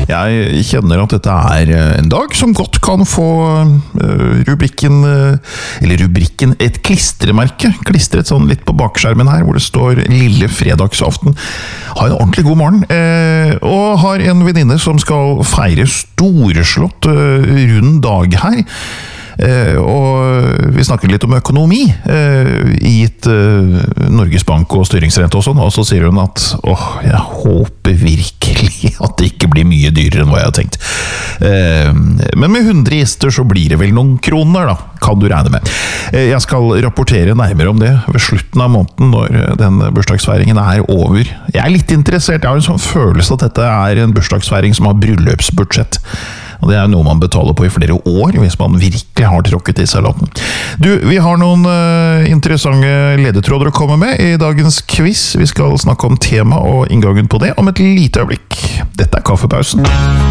Jeg kjenner at dette en dag som godt kan få rubrikken et klistremerke, klistret sånn litt på bakskjermen her, hvor det står Lille fredagsaften. Ha en ordentlig god morgen, og har en venninne som skal feire storslått rund dag her. Og vi snakker litt om økonomi gitt Norges Bank og styringsrente og sånn, og så sier hun at jeg håper virkelig at det ikke blir mye dyrere enn hva jeg har tenkt, men med 100 gjester så blir det vel noen kroner da, kan du regne med. Jeg skal rapportere nærmere om det ved slutten av måneden når den bursdagsfeiringen over. Jeg litt interessert, jeg har en sånn følelse at dette en bursdagsfeiring som har bryllupsbudsjett. Og det noe man betaler på i flere år, hvis man virkelig har tråkket i salaten. Du, vi har noen interessante ledetråder å komme med i dagens quiz. Vi skal snakke om tema og inngangen på det om et lite øyeblikk. Dette Kaffepausen.